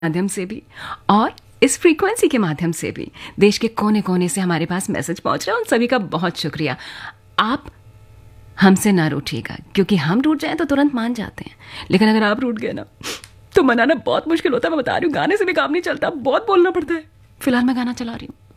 माध्यम से भी और इस फ्रीक्वेंसी के माध्यम से भी देश के कोने कोने से हमारे पास मैसेज पहुंच रहा है। उन सभी का बहुत शुक्रिया। आप हमसे ना रूठिएगा, क्योंकि हम रूठ जाएं तो तुरंत मान जाते हैं, लेकिन अगर आप रूठ गए ना तो मनाना बहुत मुश्किल होता है। मैं बता रही हूँ, गाने से भी काम नहीं चलता, बहुत बोलना पड़ता है। फिलहाल मैं गाना चला रही हूँ।